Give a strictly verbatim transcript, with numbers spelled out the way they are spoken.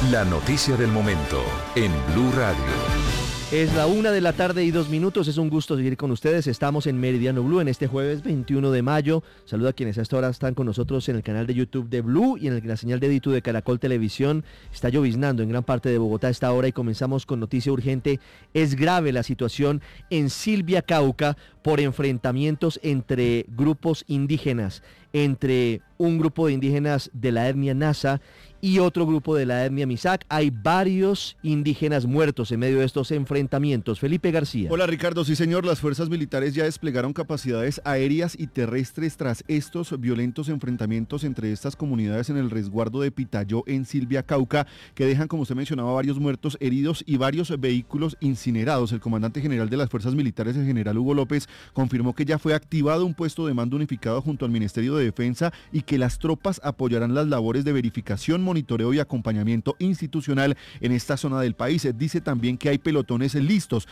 La noticia del momento en Blue Radio. Es la una de la tarde y dos minutos, es un gusto seguir con ustedes, estamos en Meridiano Blue en este jueves veintiuno de mayo, saludo a quienes a esta hora están con nosotros en el canal de YouTube de Blue y en el, la señal de YouTube de Caracol Televisión. Está lloviznando en gran parte de Bogotá a esta hora y comenzamos con noticia urgente. Es grave la situación en Silvia, Cauca, por enfrentamientos entre grupos indígenas, entre un grupo de indígenas de la etnia Nasa y otro grupo de la etnia Misak. Hay varios indígenas muertos en medio de estos enfrentamientos. Felipe García. Hola Ricardo, sí señor, las fuerzas militares ya desplegaron capacidades aéreas y terrestres tras estos violentos enfrentamientos entre estas comunidades en el resguardo de Pitayó en Silvia, Cauca, que dejan, como usted mencionaba, varios muertos, heridos y varios vehículos incinerados. El comandante general de las fuerzas militares, el general Hugo López, confirmó que ya fue activado un puesto de mando unificado junto al Ministerio de Defensa y que las tropas apoyarán las labores de verificación, monitoreo y acompañamiento institucional en esta zona del país. Dice también que hay pelotones listos